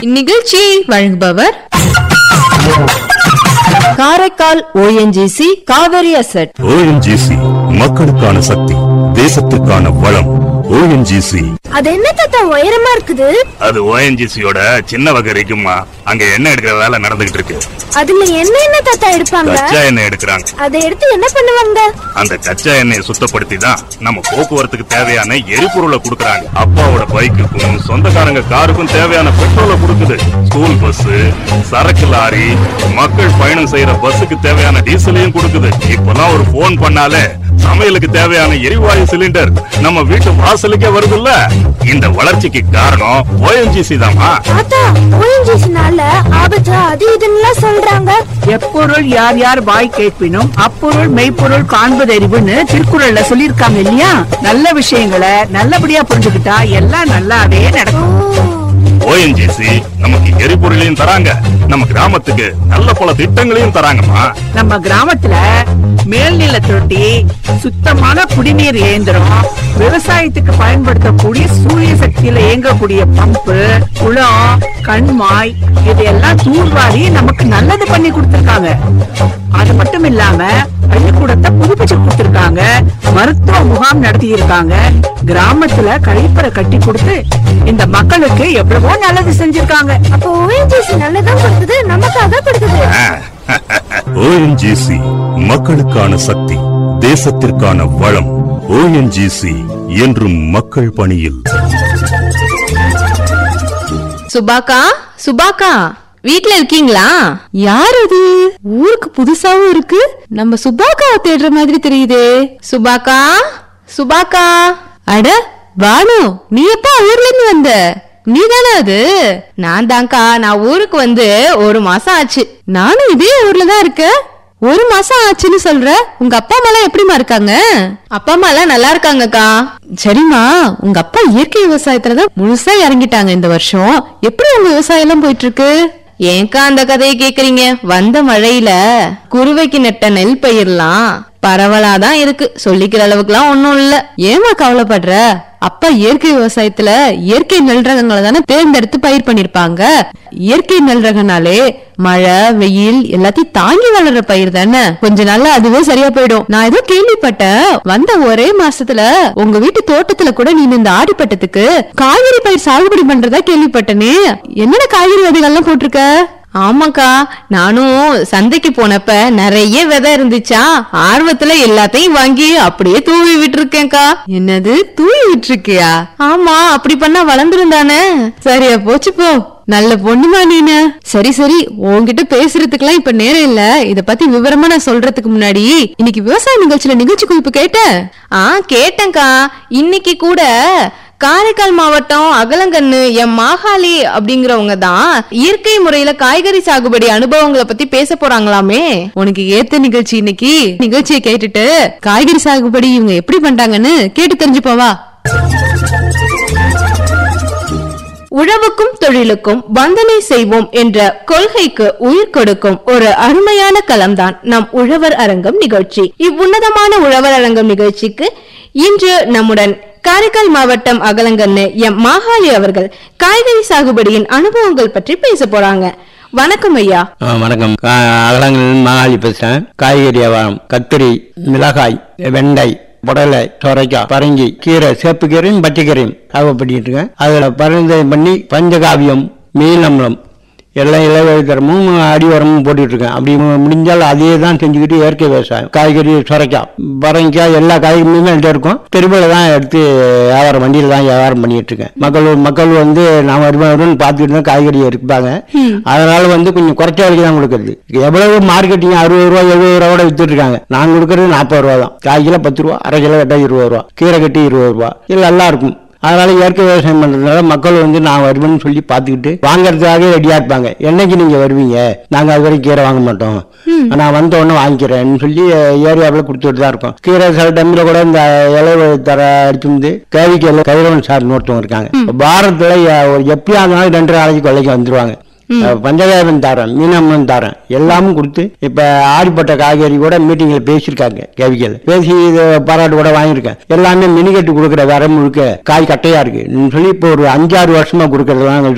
இந்நிகழ்ச்சியை வழங்குபவர் Karaikal ONGC Kaveri asset. ONGC மக்களுக்கான சக்தி, தேசத்துக்கான வளம். ONGC. அது என்ன தாத்தா உயரமா இருக்குது? அது ONGCயோட சின்ன வகை இருக்குமா. அங்க எண்ணெய் எடுக்கிற வேலை நடந்துகிட்டு இருக்கு. அதுல என்ன தாத்தா எடுப்பாங்க? கச்சா எண்ணெய் எடுக்கிறாங்க. அதை எடுத்து என்ன பண்ணுவாங்க? அந்த கச்சா எண்ணெயை சுத்தப்படுத்தி தான் நம்ம போக்குவரத்துக்கு தேவையான எரிபொருளை கொடுக்கறாங்க. அப்பாவோட பைக்குக்கும் சொந்தக்காரங்க காருக்கும் தேவையான பெட்ரோலை கொடுக்குது. ஸ்கூல் பஸ், சரக்கு லாரி, மக்கள் பயணம் செய்யற பஸ்ஸுக்கு தேவையான டீசலையும் கொடுக்குது. இப்பெல்லாம் ஒரு போன் பண்ணாலே சமையலுக்கு தேவையான எரிவாயு சிலிண்டர் நம்ம வீட்டு வாசலுக்கே வருதுல்ல. இந்த வளர்ச்சிக்கு காரணம் ONGC தாமா. தாத்தா ONGCனால ஆபத்து அது இதுன்னு சொல்றாங்க. எப்பொருள் யார் யார் வாய் கேட்பினும் அப்பொருள் மெய்ப்பொருள் காண்பதறிவுன்னு திருக்குறள்ல சொல்லிருக்காங்க இல்லையா? நல்ல விஷயங்களை நல்லபடியா புரிஞ்சுக்கிட்டா எல்லாம் நல்லாவே நடக்கும். ONGC நமக்கு எரிபொருளையும் தராங்க, நம்ம கிராமத்துக்கு நல்ல பல திட்டங்களையும் தராங்கம்மா. நம்ம கிராமத்துல மேல்நில தொட்டி, சுத்தமான குடிநீர் இயந்திரம், விவசாயத்துக்கு பயன்படுத்தக்கூடிய சூரிய சக்தியில இயங்கக்கூடிய பம்பு, குளம், கண்மாய் இதெல்லாம் தூர்வாரி நமக்கு நல்லது பண்ணி கொடுத்திருக்காங்க. அது மட்டும் இல்லாம பள்ளிக்கூடத்தை புதுப்பிச்சு கொடுத்திருக்காங்க, மருத்துவ முகாம் நடத்தி இருக்காங்க, கிராமத்துல கழிப்பறை கட்டி கொடுத்து இந்த மக்களுக்கு எவ்வளவோ நல்லது செஞ்சிருக்காங்க. அப்போ ONGC நல்லதான் கொடுக்குது, நமக்காக கொடுக்குது. ONGC மக்களுக்கான சக்தி, தேசத்திற்கான வளம். ONGC என்றும் மக்கள் பணியில். சுபாக்கா, சுபாக்கா வீட்ல இருக்கீங்களா? யார் அது? ஊருக்கு புதுசாவும் இருக்கு. நம்ம சுபாக்காவை தேடுற மாதிரி தெரியுதே. சுபாக்கா, சுபாக்கா. அட வானு, நீ எப்ப ஊர்ல இருந்து வந்த? நீ தானே அது? நான் தான்க்கா. நான் ஊருக்கு வந்து 1 மாசம் ஆச்சு. நானும் இதே ஊர்ல தான் இருக்கேன். 1 மாசம் ஆச்சுன்னு சொல்ற? உங்க அப்பா அம்மா எல்லாம் எப்படிமா இருக்காங்க? அப்பா அம்மா எல்லாம் நல்லா இருக்காங்கக்கா. சரிம்மா, உங்க அப்பா இயற்கை விவசாயத்துலதான் முழுசா இறங்கிட்டாங்க இந்த வருஷம். எப்படி உங்க விவசாயம் எல்லாம் போயிட்டு இருக்கு? ஏன்க்கா அந்த கதையை கேக்குறீங்க? வந்த மழையில குருவைக்கு நெட்ட நெல் பயிர்லாம் பரவலாதான் இருக்கு. சொல்லிக்கிற அளவுக்குலாம் ஒண்ணும் இல்ல. ஏமா கவலைப்படுற? அப்பா இயற்கை விவசாயத்துல இயற்கை நெல் ரகங்களை தானே தேர்ந்தெடுத்து பயிர் பண்ணிருப்பாங்க. இயற்கை நெல் ரகனாலே மழை வெயில் எல்லாத்தையும் தாங்கி வளர்ற பயிர் தானே. கொஞ்ச நாள்ல அதுவே சரியா போயிடும். நான் ஏதோ கேள்விப்பட்டேன், வந்த ஒரே மாசத்துல உங்க வீட்டு தோட்டத்துல கூட நீ இந்த ஆடிப்பட்டத்துக்கு காய்கறி பயிர் சாகுபடி பண்றதா கேள்விப்பட்டனே. என்னென்ன காய்கறி வகைகள்லாம் போட்டிருக்க? ஆமாக்கா, நானும் சந்தைக்கு போனப்ப நிறைய விதை இருந்துச்சா, ஆர்வத்துல எல்லாத்தையும் வாங்கி அப்படியே தூவி விட்டு இருக்கேன்க்கா. என்னது தூவி விட்டுருக்கியா? ஆமா, அப்படி பண்ணா வளர்ந்துருந்தானே. சரியா போச்சு போ. நல்ல பொண்ணுமா நீனு. சரி சரி, உன்கிட்ட பேசுறதுக்குலாம் இப்ப நேரம் இல்ல. இத பத்தி விவரமா நான் சொல்றதுக்கு முன்னாடி இன்னைக்கு விவசாய நிகழ்ச்சியில நிகழ்ச்சி குறிப்பு கேட்ட? கேட்டேன்க்கா. இன்னைக்கு கூட காரைக்கால் மாவட்டம் அகலங்கண்ணு எம் மாகாளி அப்படிங்கிறவங்க தான் இயற்கை முறையில காய்கறி சாகுபடி அனுபவங்களை பத்தி பேச போறாங்களாமே. உனக்கு ஏத்த நிகழ்ச்சி இன்னைக்கு. நிகழ்ச்சியை கேட்டுட்டு காய்கறி சாகுபடி இவங்க எப்படி பண்றாங்கன்னு கேட்டு தெரிஞ்சுப்போவா. உழவுக்கும் தொழிலுக்கும் வந்தனை செய்வோம் என்ற கொள்கைக்கு உயிர் கொடுக்கும் ஒரு அருமையான களம்தான் நம் உழவர் அரங்கம் நிகழ்ச்சி. இவ்வுன்னதமான உழவர் அரங்கம் நிகழ்ச்சிக்கு இன்று நம்முடன் காரைக்கால் மாவட்டம் அகலங்கண்ணு எம் மாகாளி அவர்கள் காய்கறி சாகுபடியின் அனுபவங்கள் பற்றி பேச போறாங்க. வணக்கம் ஐயா. வணக்கம். அகலங்கண்ணு மாகாளி பேசுறேன். காய்கறி வியாபாரம், கத்திரி, மிளகாய், வெண்டை, புடலை, சொரைக்காய், பரங்கி, கீரை, சேப்பு கீரையும் பச்சைக்கீரையும் பண்ணிட்டு இருக்கேன். அதுல பரிந்துரை பண்ணி பஞ்சகாவியம், மீன் அமிலம் எல்லாம் இலவசமும் அடிவரமும் போட்டுட்டு இருக்கேன். அப்படி முடிஞ்சால் அதே தான் செஞ்சுக்கிட்டு இயற்கை விவசாயம், காய்கறி, சொரைக்காய், பரங்கிக்காய் எல்லா காய்கறியுமே என்கிட்ட இருக்கும். தெருவில் தான் எடுத்து வியாபாரம், வண்டியில் தான் வியாபாரம் பண்ணிட்டு இருக்கேன். மக்கள் வந்து நான் வருவாருன்னு பார்த்துக்கிட்டு தான் காய்கறி இருப்பாங்க. அதனால வந்து கொஞ்சம் குறைச்ச விலைக்கு தான் கொடுக்குறது. எவ்வளவு மார்க்கெட்டிங் 60 ரூபா 70 ரூபா வித்துட்டு இருக்காங்க. நான் கொடுக்கறது 40 ரூபா தான். 1/4 கிலோ 10 ரூபா, 1/2 கிலோ கட்ட 20 ரூபா, கீரை கட்டி 20 ரூபா. இது நல்லா இருக்கும். அதனால இயற்கை விவசாயம் பண்றதுனால மக்கள் வந்து நான் வருவேன்னு சொல்லி பாத்துக்கிட்டு வாங்கறதுக்காக ரெடியா இருப்பாங்க. என்னைக்கு நீங்க வருவீங்க, நாங்க அது வரைக்கும் கீரை வாங்க மாட்டோம், நான் வந்த உடனே வாங்கிக்கிறேன்னு சொல்லி ஏரியாவில் கொடுத்துட்டு தான் இருக்கோம். கீரை சில டைம்ல கூட இந்த இலை தர அடிச்சு வந்து கேவிக்கையில கைரவன் சார் ஒருத்தவங்க இருக்காங்க. வாரத்துல எப்படியா இருந்தாலும் 2 நாளைக்கு கொள்ளைக்கு வந்துருவாங்க. பஞ்சகாயம் தரேன், மீனம்மன் தரேன், எல்லாமும் கொடுத்து இப்ப ஆடிப்பட்ட காய்கறி கூட மீட்டிங்ல பேசியிருக்காங்க. கேவிக்கல் பேசி இது பாராட்டு கூட வாங்கியிருக்கேன். எல்லாமே மினிகட்டு கொடுக்குற வர முழுக்க காய் கட்டையா இருக்கு சொல்லி இப்போ ஒரு 5-6 வருஷமா கொடுக்கறதுலாம்